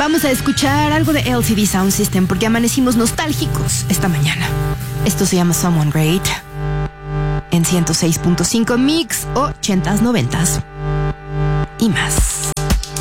Vamos a escuchar algo de LCD Sound System porque amanecimos nostálgicos esta mañana. Esto se llama Someone Great en 106.5 Mix 80s, 90s y más.